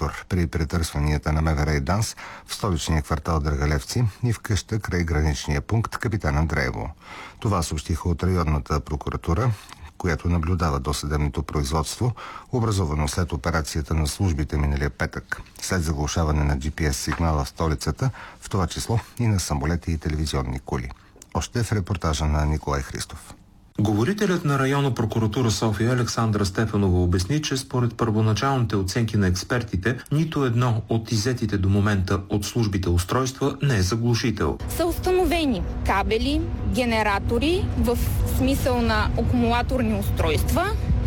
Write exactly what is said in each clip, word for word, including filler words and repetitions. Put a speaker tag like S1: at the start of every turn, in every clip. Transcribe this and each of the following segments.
S1: прокуратор при претърсванията на МВР и ДАНС в столичния квартал Драгалевци и в къща край граничния пункт Капитан Андреево. Това съобщиха от районната прокуратура, която наблюдава досъдебното производство, образовано след операцията на службите миналия петък, след заглушаване на джи пи ес сигнала в столицата, в това число и на самолети и телевизионни кули. Още в репортажа на Николай Христов.
S2: Говорителят на районна прокуратура София Александра Стефанова обясни, че според първоначалните оценки на експертите, нито едно от иззетите до момента от службите устройства не е заглушител.
S3: Са установени кабели, генератори в смисъл на акумулаторни устройства,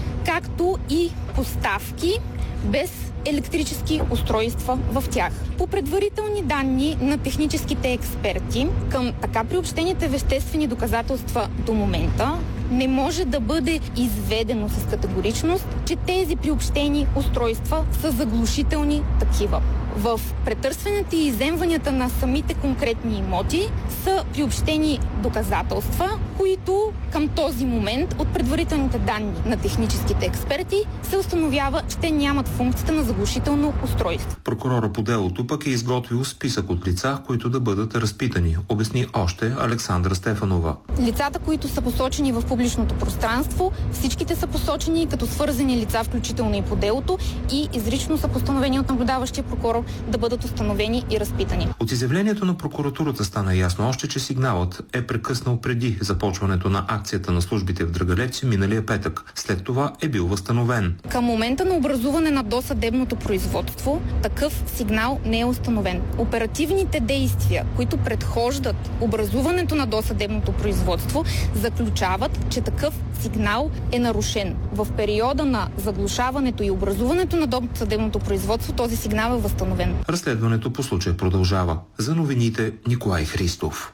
S3: както и поставки без електрически устройства в тях. По предварителни данни на техническите експерти, към така приобщените веществени доказателства до момента не може да бъде изведено с категоричност, че тези приобщени устройства са заглушителни такива. В претърсванията и изземванията на самите конкретни имоти са приобщени доказателства, които към този момент от предварителните данни на техническите експерти се установява, че те нямат функцията на заглушително устройство.
S2: Прокурора по делото пък е изготвил списък от лица, които да бъдат разпитани, обясни още Александра Стефанова.
S3: Лицата, които са посочени в публичното пространство, всичките са посочени като свързани лица, включително и по делото, и изрично са постановени от наблюдаващия прокурор да бъдат установени и разпитани.
S2: От изявлението на прокуратурата стана ясно още, че сигналът е прекъснал преди започването на акцията на службите в Драгалевци миналия петък. След това е бил възстановен.
S3: Към момента на образуване на досъдебното производство, такъв сигнал не е установен. Оперативните действия, които предхождат образуването на досъдебното производство, заключават, че такъв сигнал е нарушен. В периода на заглушаването и образуването на досъдебното производство този сигнал е възстановен.
S2: Разследването по случая продължава. За новините Николай Христов.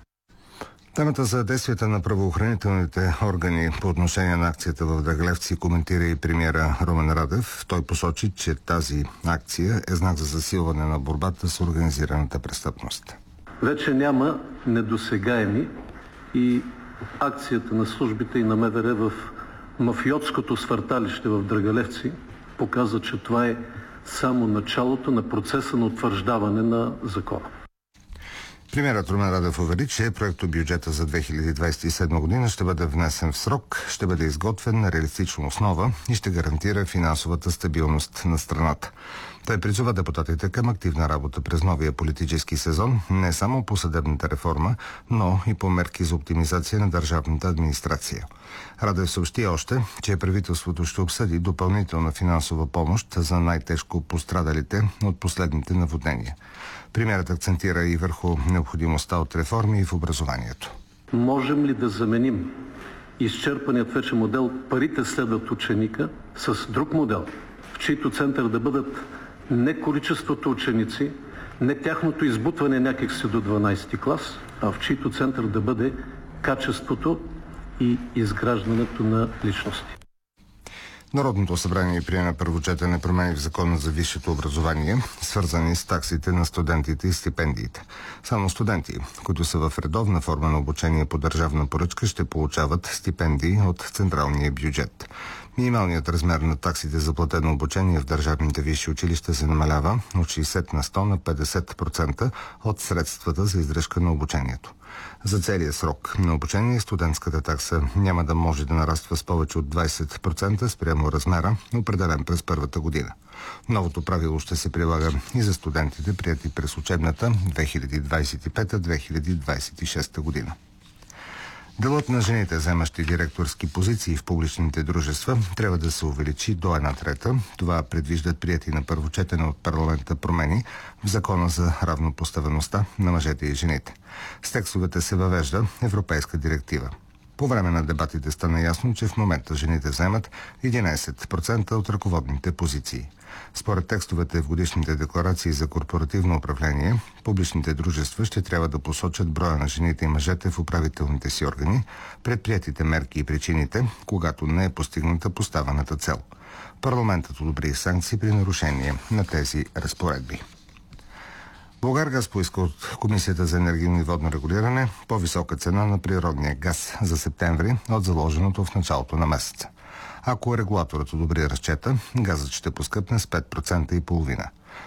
S1: Темата за действията на правоохранителните органи по отношение на акцията в Драгалевци коментира и премиера Румен Радев. Той посочи, че тази акция е знак за засилване на борбата с организираната престъпност.
S4: Вече няма недосегаеми и акцията на службите и на МВР в мафиотското свърталище в Драгалевци показва, че това е само началото на процеса на утвърждаване на закона.
S1: Премиерът Румен Радев увери, че проектобюджета за две хиляди двадесет и седма година ще бъде внесен в срок, ще бъде изготвен на реалистична основа и ще гарантира финансовата стабилност на страната. Той призова депутатите към активна работа през новия политически сезон, не само по съдебната реформа, но и по мерки за оптимизация на държавната администрация. Радев съобщи още, че правителството ще обсъди допълнителна финансова помощ за най-тежко пострадалите от последните наводнения. Премиерът акцентира и върху необходимостта от реформи в образованието.
S4: Можем ли да заменим изчерпаният вече модел парите следват ученика с друг модел, в чийто център да бъдат не количеството ученици, не тяхното избутване някакси до дванадесети клас, а в чийто център да бъде качеството и изграждането на личности.
S1: Народното събрание прие на първо четене промени в Закона за висшето образование, свързани с таксите на студентите и стипендиите. Само студенти, които са в редовна форма на обучение по държавна поръчка, ще получават стипендии от централния бюджет. Минималният размер на таксите за платено обучение в държавните висши училища се намалява от шейсет на сто на петдесет процента от средствата за издръжка на обучението. За целия срок на обучение студентската такса няма да може да нараства с повече от двадесет процента спрямо размера, определен през първата година. Новото правило ще се прилага и за студентите, приети през учебната две хиляди двадесет и пета - две хиляди двадесет и шеста година. Делът на жените, заемащи директорски позиции в публичните дружества, трябва да се увеличи до една трета. Това предвиждат приети на първо четене от парламента промени в Закона за равнопоставеността на мъжете и жените. С текстовете се въвежда европейска директива. По време на дебатите стана ясно, че в момента жените заемат единадесет процента от ръководните позиции. Според текстовете в годишните декларации за корпоративно управление, публичните дружества ще трябва да посочат броя на жените и мъжете в управителните си органи, предприетите мерки и причините, когато не е постигната поставената цел. Парламентът одобри санкции при нарушение на тези разпоредби. Булгаргаз поиска от Комисията за енергийно и водно регулиране по-висока цена на природния газ за септември от заложеното в началото на месеца. Ако регулаторът одобри разчета, газът ще поскъпне с пет процента и половина.